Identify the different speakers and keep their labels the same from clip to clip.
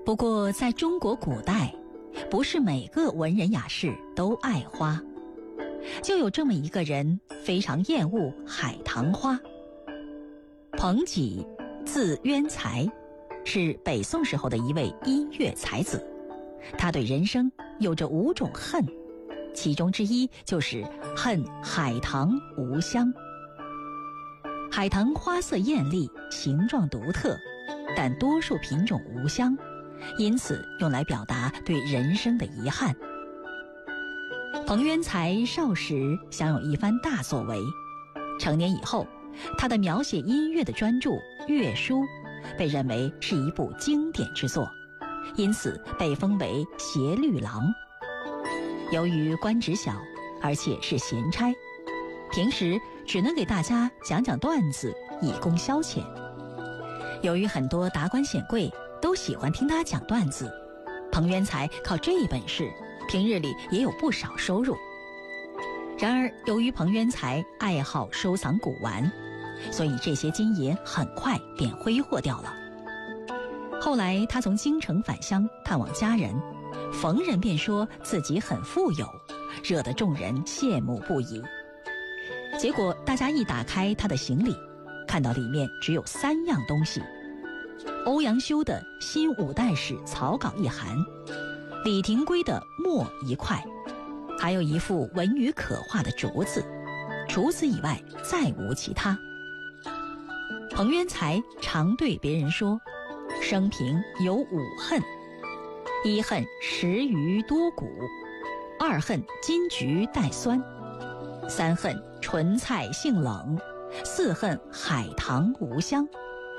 Speaker 1: 不过在中国古代，不是每个文人雅士都爱花，就有这么一个人非常厌恶海棠花。彭己，字渊才，是北宋时候的一位音乐才子。他对人生有着5种恨，其中之一就是恨海棠无香。海棠花色艳丽，形状独特，但多数品种无香，因此用来表达对人生的遗憾。彭渊才少时享有一番大作为，成年以后，他的描写音乐的专著《乐书》被认为是一部经典之作，因此被封为协律郎。由于官职小，而且是闲差，平时只能给大家讲讲段子以供消遣。由于很多达官显贵都喜欢听他讲段子，彭渊才靠这一本事平日里也有不少收入。然而由于彭渊才爱好收藏古玩，所以这些金银很快便挥霍掉了。后来他从京城返乡探望家人，逢人便说自己很富有，惹得众人羡慕不已。结果大家一打开他的行李，看到里面只有3样东西：欧阳修的新5代史草稿1函，李廷圭的墨1块，还有一幅文语可画的竹子，除此以外再无其他。彭渊才常对别人说，生平有5恨：一恨食鱼多骨，2恨金桔带酸，3恨纯菜性冷，4恨海棠无香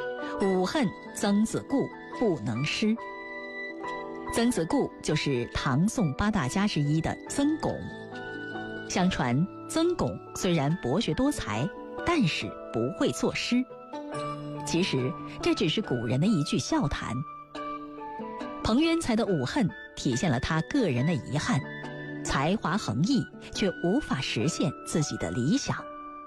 Speaker 1: ，5恨曾子固不能诗。曾子固就是唐宋8大家之一的曾巩。相传曾巩虽然博学多才，但是不会作诗。其实这只是古人的一句笑谈。彭渊才的5恨体现了他个人的遗憾，才华横溢却无法实现自己的理想。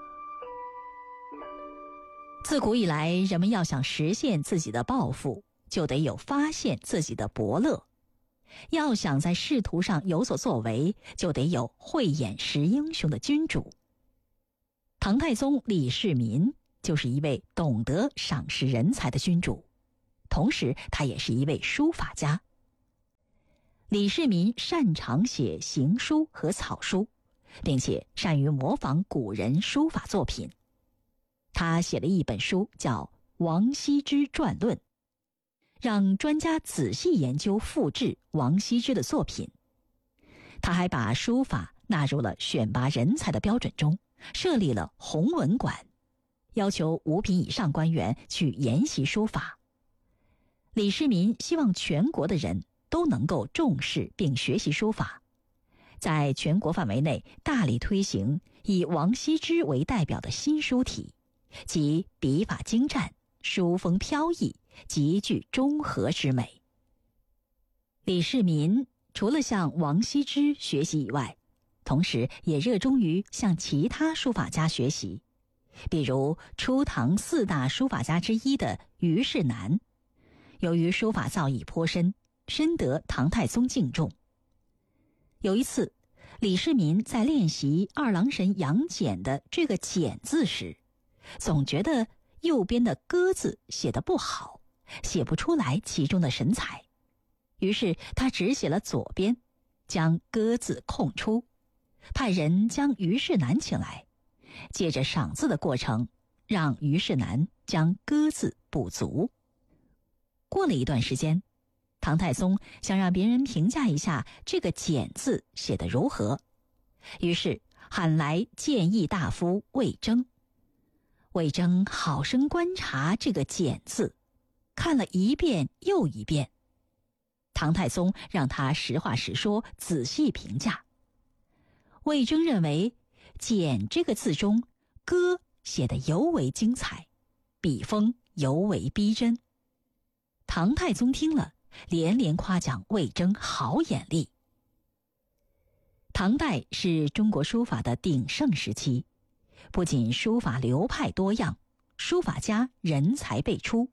Speaker 1: 自古以来，人们要想实现自己的抱负，就得有发现自己的伯乐；要想在仕途上有所作为，就得有慧眼识英雄的君主。唐太宗李世民就是一位懂得赏识人才的君主，同时他也是一位书法家。李世民擅长写行书和草书，并且善于模仿古人书法作品。他写了一本书叫《王羲之传论》，让专家仔细研究复制王羲之的作品。他还把书法纳入了选拔人才的标准中，设立了弘文馆，要求5品以上官员去研习书法。李世民希望全国的人都能够重视并学习书法，在全国范围内大力推行以王羲之为代表的新书体，即笔法精湛，书风飘逸，极具中和之美。李世民除了向王羲之学习以外，同时也热衷于向其他书法家学习，比如初唐4大书法家之一的虞世南。由于书法造诣颇深，深得唐太宗敬重。有一次，李世民在练习二郎神杨戬的这个简字时，总觉得右边的鸽字写得不好，写不出来其中的神采。于是他只写了左边，将鸽字空出，派人将虞世南请来，借着赏字的过程，让虞世南将鸽字补足。过了一段时间，唐太宗想让别人评价一下这个简字写得如何，于是喊来谏议大夫魏征。魏征好生观察这个简字，看了一遍又一遍。唐太宗让他实话实说，仔细评价。魏征认为简这个字中歌写得尤为精彩，笔锋尤为逼真。唐太宗听了，连连夸奖魏征好眼力。唐代是中国书法的鼎盛时期，不仅书法流派多样，书法家人才辈出，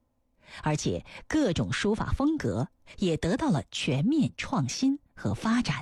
Speaker 1: 而且各种书法风格也得到了全面创新和发展。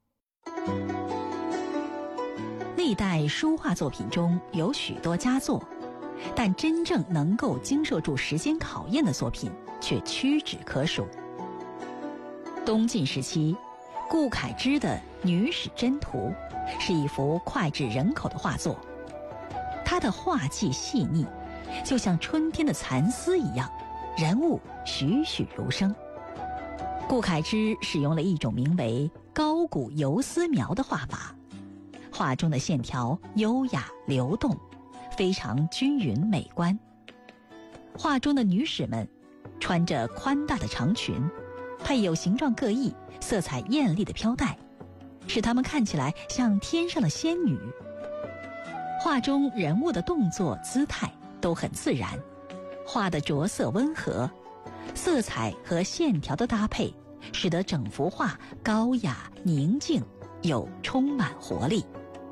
Speaker 1: 历代书画作品中有许多佳作，但真正能够经受住时间考验的作品却屈指可数。东晋时期，顾恺之的《女史箴图》是一幅脍炙人口的画作，它的画技细腻，就像春天的蚕丝一样，人物栩栩如生。顾恺之使用了一种名为高古游丝描的画法，画中的线条优雅流动，非常均匀美观。画中的女史们穿着宽大的长裙，配有形状各异、色彩艳丽的飘带，使她们看起来像天上的仙女。画中人物的动作姿态都很自然，画的着色温和，色彩和线条的搭配使得整幅画高雅宁静又充满活力。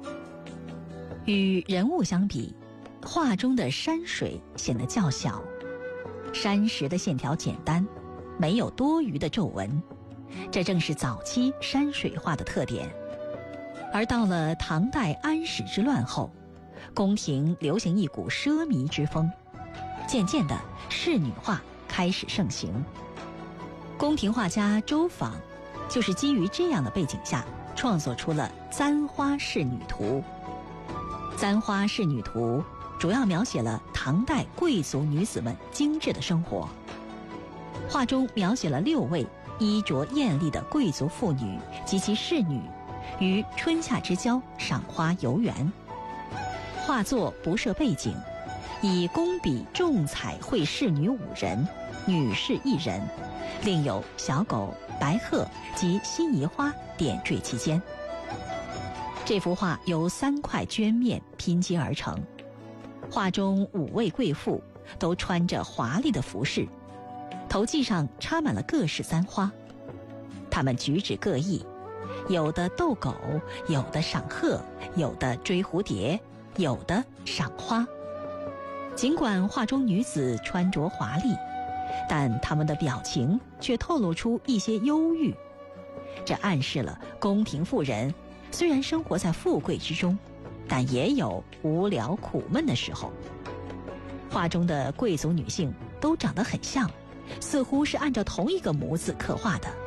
Speaker 1: 与人物相比，画中的山水显得较小，山石的线条简单，没有多余的皱纹，这正是早期山水画的特点。而到了唐代安史之乱后，宫廷流行一股奢靡之风，渐渐的仕女画开始盛行。宫廷画家周昉就是基于这样的背景下创作出了《簪花仕女图》。《簪花仕女图》主要描写了唐代贵族女子们精致的生活。画中描写了6位衣着艳丽的贵族妇女及其侍女于春夏之交赏花游园。画作不设背景，以工笔重彩绘侍女5人，女士1人，另有小狗、白鹤及悉尼花点缀其间。这幅画由3块绢面拼接而成，画中5位贵妇都穿着华丽的服饰，头髻上插满了各式簪花，她们举止各异，有的逗狗，有的赏鹤，有的追蝴蝶，有的赏花。尽管画中女子穿着华丽，但她们的表情却透露出一些忧郁，这暗示了宫廷妇人虽然生活在富贵之中，但也有无聊苦闷的时候。画中的贵族女性都长得很像，似乎是按照同一个模子刻画的。